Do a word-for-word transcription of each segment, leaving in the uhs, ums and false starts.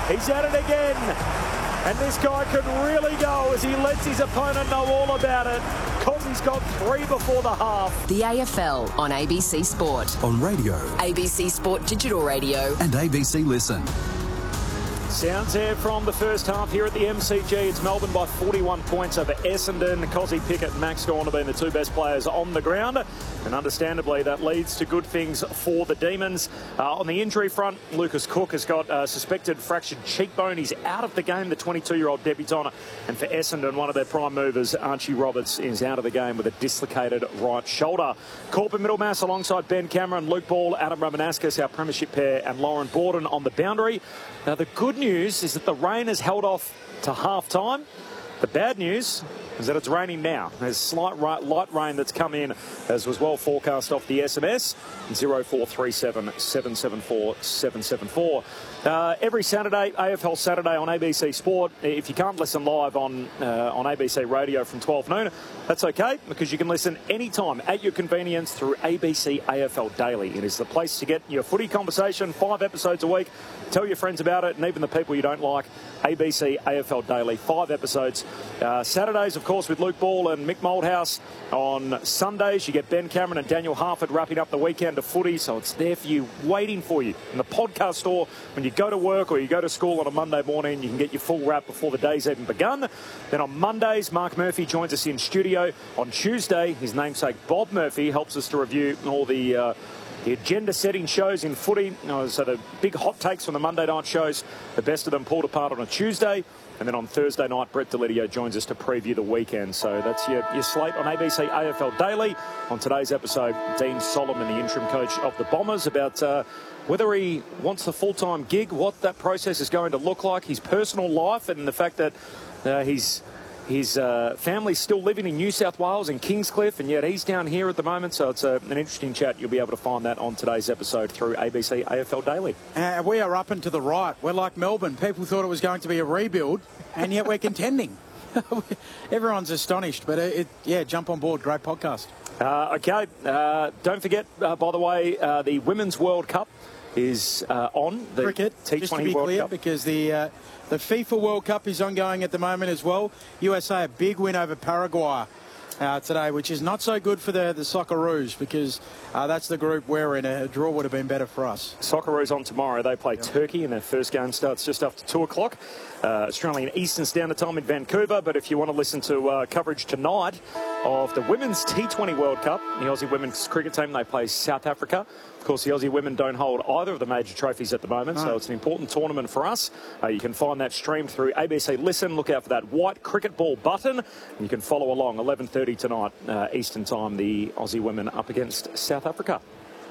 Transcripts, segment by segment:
He's at it again. And this guy can really go as he lets his opponent know all about it, because he's got three before the half. The A F L on A B C Sport. On radio. A B C Sport Digital Radio. And A B C Listen. Sounds there from the first half here at the M C G. It's Melbourne by forty-one points over Essendon. Cozzy Pickett and Max Gawn have been the two best players on the ground. And understandably, that leads to good things for the Demons. Uh, on the injury front, Lucas Cook has got a suspected fractured cheekbone. He's out of the game, the twenty-two-year-old debutant. And for Essendon, one of their prime movers, Archie Roberts, is out of the game with a dislocated right shoulder. Corbin Middlemass alongside Ben Cameron, Luke Ball, Adam Ramanauskas, our premiership pair, and Lauren Borden on the boundary. Now, the good news is that the rain has held off to half-time. The bad news is that it's raining now. There's slight light rain that's come in, as was well forecast off the S M S. zero four three seven, seven seven four, seven seven four. Uh, every Saturday, A F L Saturday on A B C Sport. If you can't listen live on uh, on A B C Radio from twelve noon, that's okay, because you can listen anytime at your convenience through A B C A F L Daily. It is the place to get your footy conversation, five episodes a week. Tell your friends about it, and even the people you don't like. A B C A F L Daily, five episodes. Uh, Saturdays, of course, with Luke Ball and Mick Moldhouse. On Sundays, you get Ben Cameron and Daniel Harford wrapping up the weekend of footy, so it's there for you, waiting for you in the podcast store. When you go to work or you go to school on a Monday morning, you can get your full wrap before the day's even begun. Then on Mondays, Mark Murphy joins us in studio. On Tuesday, his namesake Bob Murphy helps us to review all the uh, the agenda-setting shows in footy. Uh, so the big hot takes from the Monday night shows, the best of them pulled apart on a Tuesday. And then on Thursday night, Brett Delidio joins us to preview the weekend. So that's your, your slate on A B C A F L Daily. On today's episode, Dean Solomon, the interim coach of the Bombers, about uh, whether he wants the full-time gig, what that process is going to look like, his personal life, and the fact that uh, he's... His uh, family's still living in New South Wales in Kingscliff, and yet he's down here at the moment. So it's a, an interesting chat. You'll be able to find that on today's episode through A B C A F L Daily. Uh, we are up and to the right. We're like Melbourne. People thought it was going to be a rebuild, and yet we're contending. Everyone's astonished. But, it, it, yeah, jump on board. Great podcast. Uh, okay. Uh, don't forget, uh, by the way, uh, the Women's World Cup is uh, on. The Cricket, T twenty just to be World clear, Cup. because the... Uh, The FIFA World Cup is ongoing at the moment as well. U S A, a big win over Paraguay uh, today, which is not so good for the, the Socceroos, because uh, that's the group we're in. A draw would have been better for us. Socceroos on tomorrow. They play yep. Turkey, and their first game starts just after two o'clock. Uh, Australian Eastern Standard Time in Vancouver. But if you want to listen to uh, coverage tonight of the Women's T twenty World Cup, the Aussie women's cricket team, they play South Africa. Of course, the Aussie women don't hold either of the major trophies at the moment, no. so it's an important tournament for us. Uh, you can find that streamed through A B C Listen. Look out for that white cricket ball button. And you can follow along, eleven thirty tonight, uh, Eastern Time, the Aussie women up against South Africa.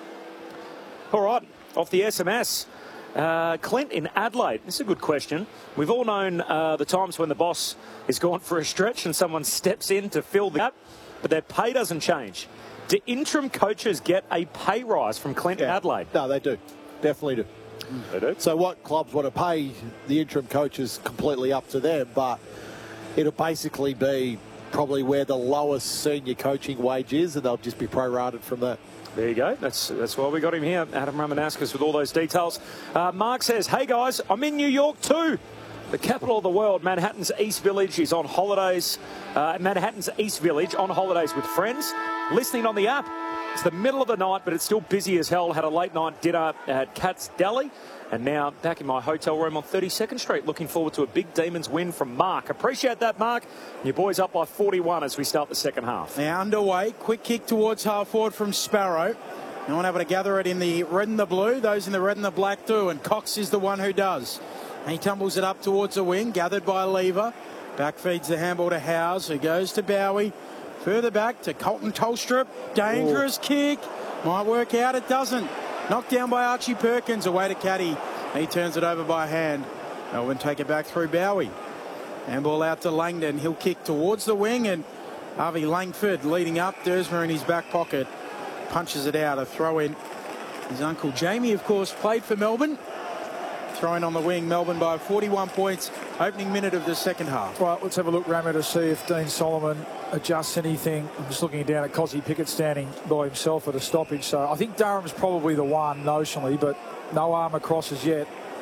All right, off the S M S. Uh, Clint in Adelaide. This is a good question. We've all known uh, the times when the boss is gone for a stretch and someone steps in to fill the gap, but their pay doesn't change. Do interim coaches get a pay rise from Clint in yeah. Adelaide? No, they do. Definitely do. Mm. They do. So what clubs want to pay the interim coaches completely up to them, but it'll basically be probably where the lowest senior coaching wage is, and they'll just be prorated from that. There you go. That's that's why we got him here. Adam Ramanauskas with all those details. Uh, Mark says, hey guys, I'm in New York too. The capital of the world, Manhattan's East Village, is on holidays. Uh, Manhattan's East Village on holidays with friends, listening on the app. It's the middle of the night, but it's still busy as hell. Had a late night dinner at Katz Deli, and now back in my hotel room on thirty-second Street. Looking forward to a big Demons win from Mark. Appreciate that, Mark. Your boys up by forty-one as we start the second half. Now underway. Quick kick towards half forward from Sparrow. No one able to gather it in the red and the blue. Those in the red and the black do, and Cox is the one who does. And he tumbles it up towards the wing, gathered by Lever. Back feeds the handball to Howes, who goes to Bowie. Further back to Colton Tolstrup. Dangerous Ooh. kick. Might work out. It doesn't. Knocked down by Archie Perkins. Away to Caddy. He turns it over by hand. Melbourne take it back through Bowie. Handball out to Langdon. He'll kick towards the wing, and Harvey Langford leading up. Dersmer in his back pocket. Punches it out. A throw in. His uncle Jamie, of course, played for Melbourne. Throwing on the wing, Melbourne by forty-one points, opening minute of the second half. Right, let's have a look, Rammer, to see if Dean Solomon adjusts anything. I'm just looking down at Cozzy Pickett standing by himself at a stoppage. So I think Durham's probably the one notionally, but no arm across as yet.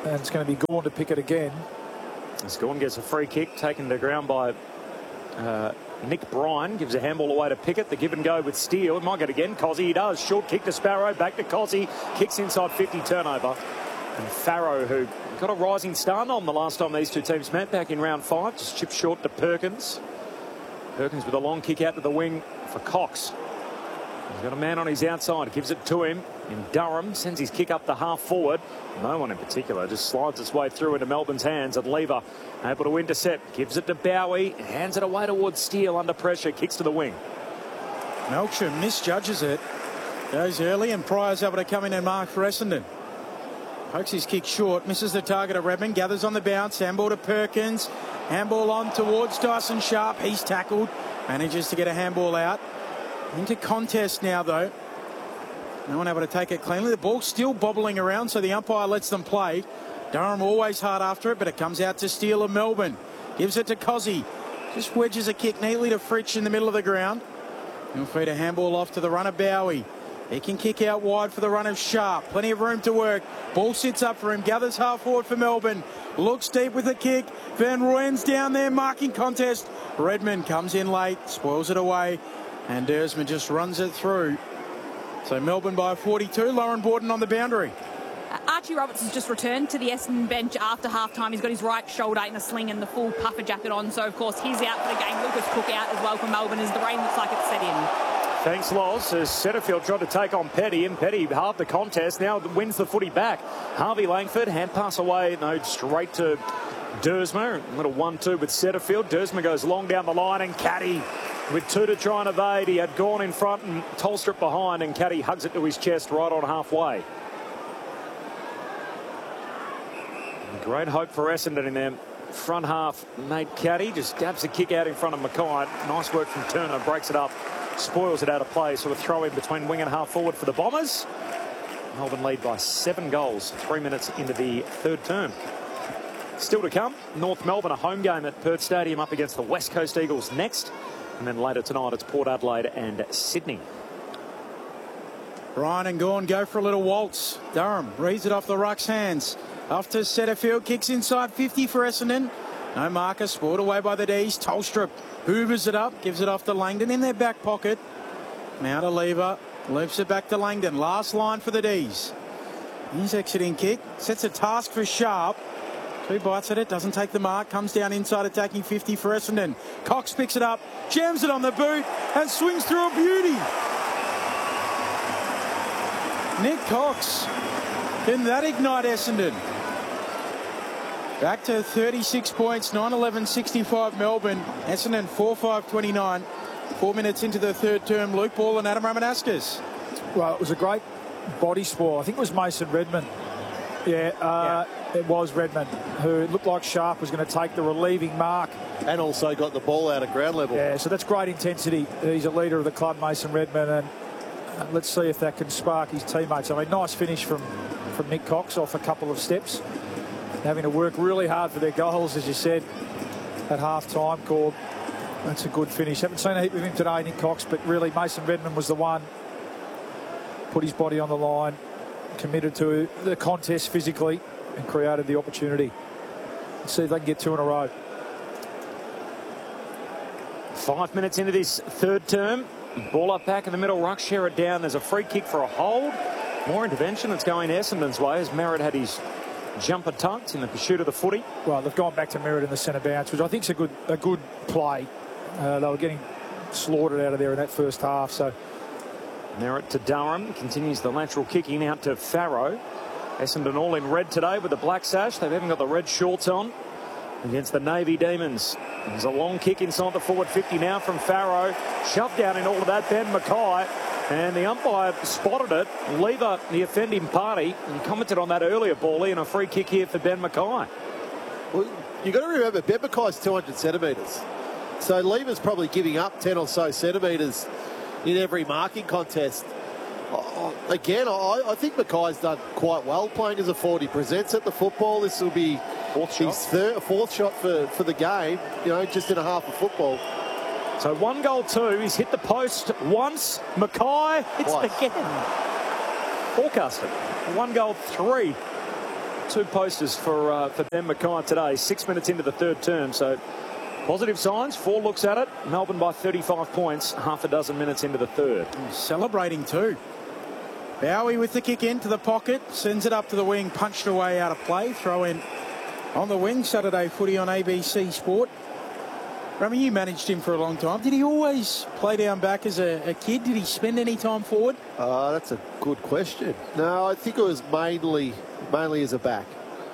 and it's going to be Gawn to pick it again. As Gawn gets a free kick taken to ground by uh, Nick Bryan, gives a handball away to Pickett. The give and go with Steele. It might get again. Cozzy, he does. Short kick to Sparrow. Back to Cozzy. Kicks inside fifty, turnover. And Farrow, who got a rising start on the last time these two teams met back in round five, just chipped short to Perkins. Perkins with a long kick out to the wing for Cox. He's got a man on his outside, gives it to him. And Durham sends his kick up the half forward. No one in particular, just slides its way through into Melbourne's hands. And Lever able to intercept, gives it to Bowie, hands it away towards Steele under pressure, kicks to the wing. Melksham misjudges it. Goes early and Pryor's able to come in and mark for Essendon. Pokes his kick short, misses the target of Redmond, gathers on the bounce, handball to Perkins. Handball on towards Dyson Sharp. He's tackled, manages to get a handball out. Into contest now, though. No one able to take it cleanly. The ball's still bobbling around, so the umpire lets them play. Durham always hard after it, but it comes out to Steele of Melbourne. Gives it to Cozzy. Just wedges a kick neatly to Fritsch in the middle of the ground. He'll feed a handball off to the runner Bowie. He can kick out wide for the run of Sharp. Plenty of room to work. Ball sits up for him. Gathers half forward for Melbourne. Looks deep with the kick. Van Rooyen's down there marking contest. Redmond comes in late. Spoils it away. And Dersman just runs it through. So Melbourne by forty-two. Lauren Borden on the boundary. Uh, Archie Roberts has just returned to the Essendon bench after half-time. He's got his right shoulder in a sling and the full puffer jacket on. So, of course, he's out for the game. Lucas Cook out as well for Melbourne as the rain looks like it's set in. Thanks, Loz. As Setterfield tried to take on Petty, and Petty halved the contest. Now wins the footy back. Harvey Langford, hand pass away, no, straight to Dersma. A little one two with Setterfield. Dersma goes long down the line, and Caddy with two to try and evade. He had Gawn in front and Tolstrup behind, and Caddy hugs it to his chest right on halfway. Great hope for Essendon in their front half. Nate Caddy just dabs a kick out in front of Mackay. Nice work from Turner, breaks it up. Spoils it out of play, so a throw in between wing and half forward for the Bombers. Melbourne lead by seven goals, three minutes into the third term. Still to come, North Melbourne, a home game at Perth Stadium up against the West Coast Eagles next. And then later tonight, it's Port Adelaide and Sydney. Bryan and Gawn go for a little waltz. Durham reads it off the ruck's hands. Off to Setterfield, kicks inside fifty for Essendon. No marker, spoiled away by the D's. Tolstrup hoovers it up, gives it off to Langdon in their back pocket. Now to Lever, loops it back to Langdon. Last line for the D's. His exiting kick sets a task for Sharp. Two bites at it, doesn't take the mark, comes down inside attacking fifty for Essendon. Cox picks it up, jams it on the boot, and swings through a beauty. Nick Cox, can that ignite Essendon? Back to thirty-six points, nine eleven sixty-five Melbourne. Essendon four five twenty-nine. Four minutes into the third term, Luke Ball and Adam Ramanaskas. Well, it was a great body spoil. I think it was Mason Redmond. Yeah, uh, yeah, it was Redmond, who looked like Sharp was going to take the relieving mark. And also got the ball out at ground level. Yeah, so that's great intensity. He's a leader of the club, Mason Redmond, and uh, let's see if that can spark his teammates. I mean, nice finish from, from Nick Cox off a couple of steps. Having to work really hard for their goals, as you said, at half-time. Called. That's a good finish. Haven't seen a heap of him today, Nick Cox, but really Mason Redmond was the one. Put his body on the line, committed to the contest physically, and created the opportunity. Let's see if they can get two in a row. Five minutes into this third term. Ball up back in the middle, ruck, share it down. There's a free kick for a hold. More intervention that's going Essendon's way as Merritt had his jumper tucked in the pursuit of the footy. Well, they've gone back to Merritt in the centre bounce, which I think is a good a good play. Uh, they were getting slaughtered out of there in that first half. So Merritt to Durham, continues the lateral kicking out to Farrow. Essendon all in red today with the black sash. They've even got the red shorts on against the Navy Demons. There's a long kick inside the forward fifty now from Farrow. Shoved down in all of that, Ben Mackay. And the umpire spotted it. Lever, the offending party, and commented on that earlier, Bally, and a free kick here for Ben Mackay. Well, you've got to remember, Ben Mackay's two hundred centimetres. So Lever's probably giving up ten or so centimetres in every marking contest. Uh, again, I, I think Mackay's done quite well playing as a forward. He presents at the football. This will be fourth his shot, third, fourth shot for, for the game, you know, just in a half of football. So one goal, two. He's hit the post once. Mackay hits it again. Forecasted. One goal, three. two posters for uh, for Ben Mackay today. Six minutes into the third term, so positive signs. Four looks at it. Melbourne by thirty-five points. Half a dozen minutes into the third. Celebrating too. Bowie with the kick into the pocket, sends it up to the wing, punched away out of play. Throw in on the wing. Saturday footy on A B C Sport. Rummy, you managed him for a long time. Did he always play down back as a, a kid? Did he spend any time forward? Uh, that's a good question. No, I think it was mainly mainly as a back.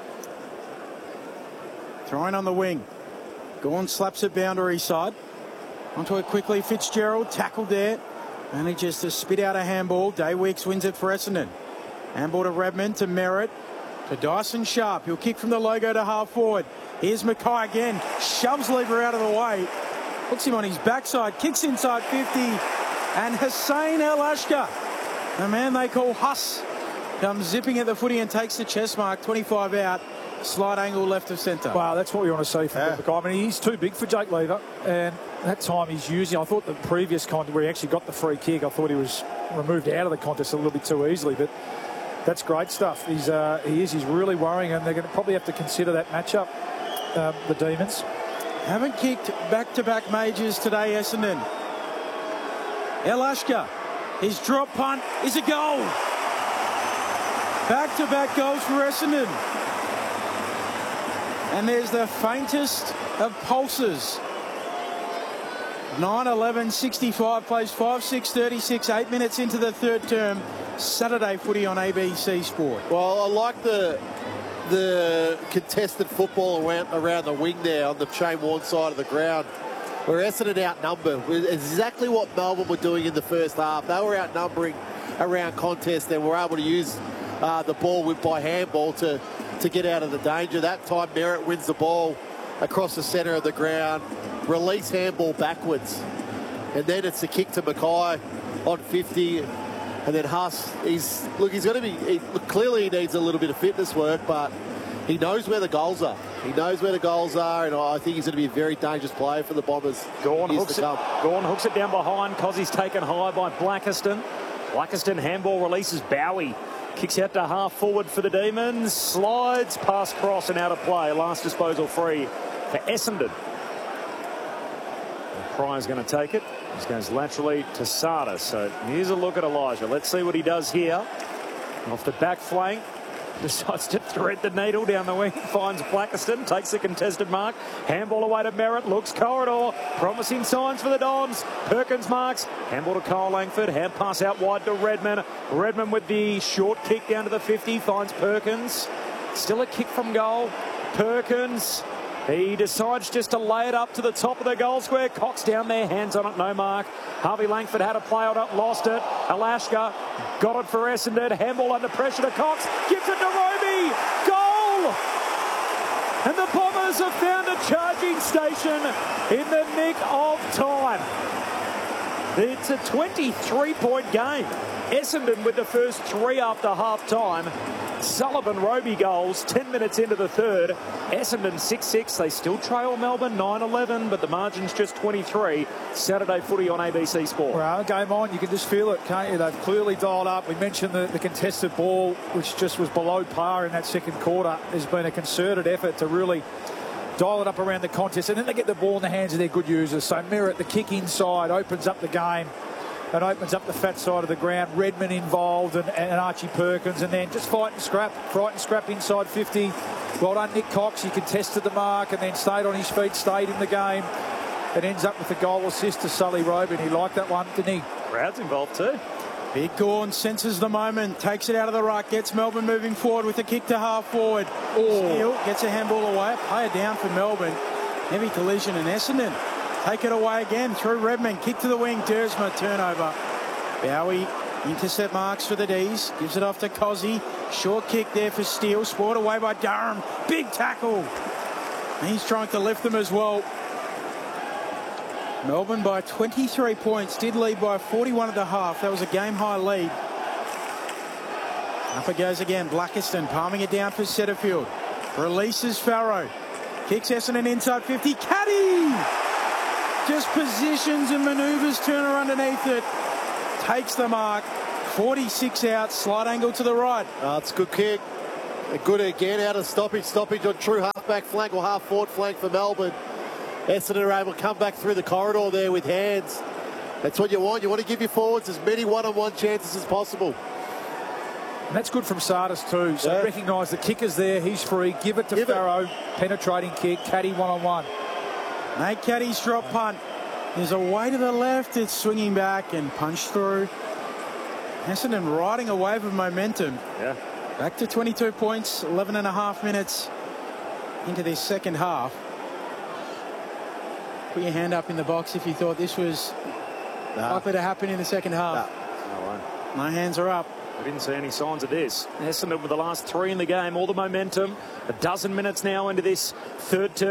Throwing on the wing. Gawn slaps it boundary side. Onto it quickly. Fitzgerald tackled there. Only just to spit out a handball. Day Weeks wins it for Essendon. Handball to Redmond, to Merritt, to Dyson Sharp. He'll kick from the logo to half forward. Here's Mackay again. Shoves Lever out of the way. Puts him on his backside. Kicks inside fifty. And Hussein El Ashka, the man they call Huss, comes zipping at the footy and takes the chest mark. twenty-five out. Slight angle left of centre. Wow, that's what we want to see from yeah. Mackay. I mean, he's too big for Jake Lever. And that time he's using, I thought the previous contest where he actually got the free kick, I thought he was removed out of the contest a little bit too easily. But that's great stuff. He's uh, he is. He's really worrying, and they're going to probably have to consider that matchup. Um, the Demons haven't kicked back-to-back majors today. Essendon. El Ashka, his drop punt is a goal. Back-to-back goals for Essendon. And there's the faintest of pulses. nine eleven sixty-five plays five six thirty-six, eight minutes into the third term. Saturday footy on A B C Sport. Well, I like the the contested football around, around the wing there on the Shane Warne side of the ground, where Essendon outnumbered. Exactly what Melbourne were doing in the first half. They were outnumbering around contest and were able to use uh, the ball with by handball to, to get out of the danger. That time Merritt wins the ball across the centre of the ground, release handball backwards, and then it's a kick to Mackay on fifty. And then Huss, he's look, he's going to be he, look, clearly he needs a little bit of fitness work, but he knows where the goals are. He knows where the goals are, and I think he's going to be a very dangerous player for the Bombers. Gawn hooks, it, Gawn hooks it down behind. Cozzy's taken high by Blackiston. Blackiston handball releases Bowie. Kicks out to half forward for the Demons. Slides past cross and out of play. Last disposal free for Essendon. Pryor's going to take it. This goes laterally to Sada. So here's a look at Elijah. Let's see what he does here. Off the back flank. Decides to thread the needle down the wing. Finds Blackiston. Takes the contested mark. Handball away to Merritt. Looks corridor. Promising signs for the Dons. Perkins marks. Handball to Kyle Langford. Hand pass out wide to Redmond. Redmond with the short kick down to the fifty. Finds Perkins. Still a kick from goal. Perkins. He decides just to lay it up to the top of the goal square. Cox down there, hands on it, no mark. Harvey Langford had a play on it, lost it. Alashka got it for Essendon. Handball under pressure to Cox. Gives it to Roby. Goal! And the Bombers have found a charging station in the nick of time. It's a twenty-three point game. Essendon with the first three after half-time. Sullivan, Roby goals, ten minutes into the third. Essendon six six. They still trail Melbourne nine eleven, but the margin's just twenty-three. Saturday footy on A B C Sport. Well, game on, you can just feel it, can't you? They've clearly dialed up. We mentioned the, the contested ball, which just was below par in that second quarter. There's been a concerted effort to really dial it up around the contest, and then they get the ball in the hands of their good users. So Merritt, the kick inside, opens up the game. And opens up the fat side of the ground. Redmond involved and, and Archie Perkins, and then just fight and scrap. Fight and scrap inside fifty. Well done, Nick Cox. He contested the mark and then stayed on his feet, stayed in the game. It ends up with the goal assist to Sully Roby. He liked that one, didn't he? Crowd's involved too. Big Gawn senses the moment, takes it out of the ruck, gets Melbourne moving forward with a kick to half forward. Oh. Steele gets a handball away. Player down for Melbourne. Heavy collision in Essendon. Take it away again through Redmond. Kick to the wing. Dersma turnover. Bowie intercept marks for the D's. Gives it off to Cozzy. Short kick there for Steele. Spoiled away by Durham. Big tackle. He's trying to lift them as well. Melbourne by twenty-three points. Did lead by forty-one and a half. That was a game high lead. Up it goes again. Blackiston palming it down for Setterfield. Releases Farrow. Kicks Essendon inside fifty. Caddy! Just positions and manoeuvres Turner underneath it. Takes the mark. forty-six out. Slight angle to the right. Uh, it's a good kick. Good again, out of stoppage. Stoppage on true half-back flank or half-forward flank for Melbourne. Essendon are able to come back through the corridor there with hands. That's what you want. You want to give your forwards as many one-on-one chances as possible. And that's good from Sardis too. So Yeah. recognise the kicker's there. He's free. Give it to Give it. Farrow. Penetrating kick. Caddy one-on-one. Nate Caddy's drop punt. There's a way to the left. It's swinging back and punch through. Essendon riding a wave of momentum. Yeah. Back to twenty-two points, eleven and a half minutes into this second half. Put your hand up in the box if you thought this was Nah. likely to happen in the second half. No way. My hands are up. I didn't see any signs of this. Essendon with the last three in the game, all the momentum. A dozen minutes now into this third term.